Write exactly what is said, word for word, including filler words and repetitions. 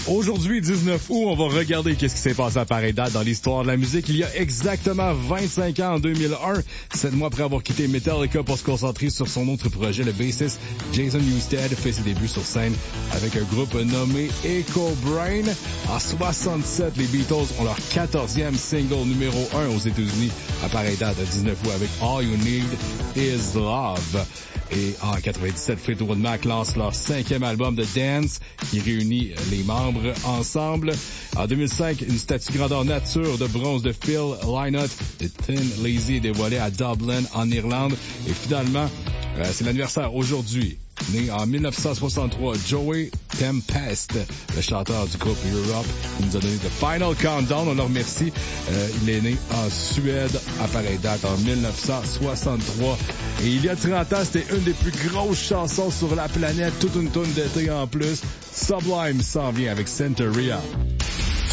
Aujourd'hui, dix-neuf août, on va regarder qu'est-ce qui s'est passé à pareille date dans l'histoire de la musique. Il y a exactement vingt-cinq ans, en deux mille un, sept mois après avoir quitté Metallica pour se concentrer sur son autre projet, le bassiste Jason Newsted fait ses débuts sur scène avec un groupe nommé Echo Brain. En soixante-sept, les Beatles ont leur quatorzième single numéro un aux États-Unis à pareille date, à dix-neuf août, avec All You Need Is Love. Et en quatre-vingt-dix-sept, Fleetwood Mac lance leur cinquième album de Dance qui réunit les membres ensemble. En deux mille cinq, une statue grandeur nature de bronze de Phil Lynott de Thin Lizzy est dévoilée à Dublin, en Irlande. Et finalement, euh, c'est l'anniversaire aujourd'hui. Né en dix-neuf cent soixante-trois, Joey Tempest, le chanteur du groupe Europe, qui nous a donné The Final Countdown. On le remercie. Euh, il est né en Suède à pareille date en dix-neuf cent soixante-trois. Et il y a trente ans, c'était une des plus grosses chansons sur la planète, toute une tonne d'été en plus. Sublime s'en vient avec Centuria.